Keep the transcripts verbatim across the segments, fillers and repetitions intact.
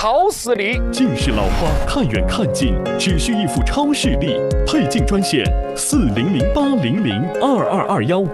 超视力。 近视老花看远看近，只需一副超视力。配镜专线：四零零八零零二二二幺。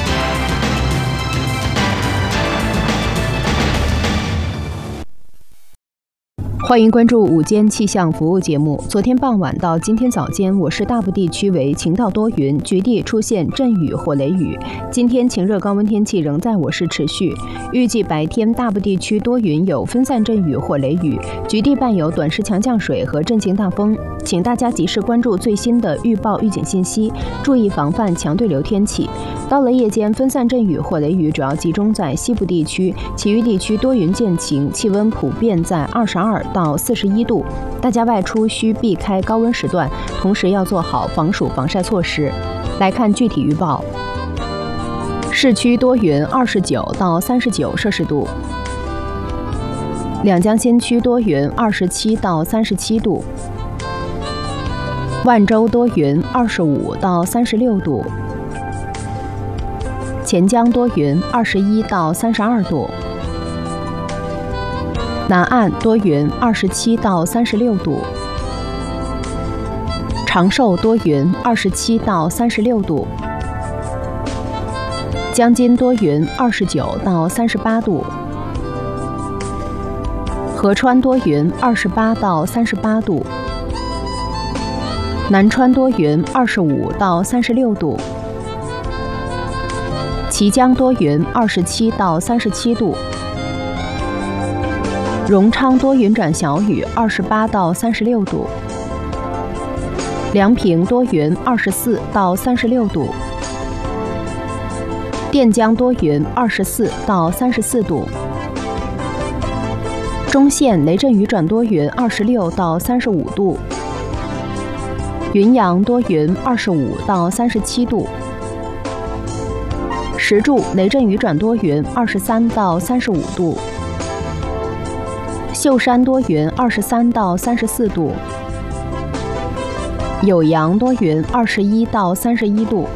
欢迎关注午间气象服务节目。昨天傍晚到今天早间，我市大部地区为晴到多云，局地出现阵雨或雷雨。今天晴热高温天气仍在我市持续，预计白天大部地区多云，有分散阵雨或雷雨，局地伴有短时强降水和阵性大风。请大家及时关注最新的预报预警信息，注意防范强对流天气。到了夜间，分散阵雨或雷雨主要集中在西部地区，其余地区多云见晴，气温普遍在二十二到四十一度。大家外出需避开高温时段，同时要做好防暑防晒措施。来看具体预报：市区多云，二十九到三十九摄氏度；两江新区多云，二十七到三十七度；万州多云，二十五到三十六度；钱江多云，二十一到三十二度；南岸多云，二十七到三十六度；长寿多云，二十七到三十六度；江津多云，二十九到三十八度；合川多云，二十八到三十八度；南川多云，二十五到三十六度；綦江多云，二十七到三十七度；荣昌多云转小雨，二十八到三十六度；梁平多云，二十四到三十六度；垫江多云，二十四到三十四度；中线雷阵雨转多云，二十六到三十五度；云阳多云，二十五到三十七度；石柱雷阵雨转多云，二十三到三十五度；秀山多云，二十三到三十四度；酉阳多云，二十一到三十一度；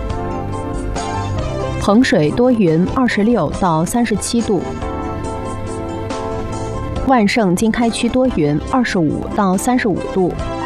衡水多云，二十六到三十七度；万盛经开区多云，二十五到三十五度；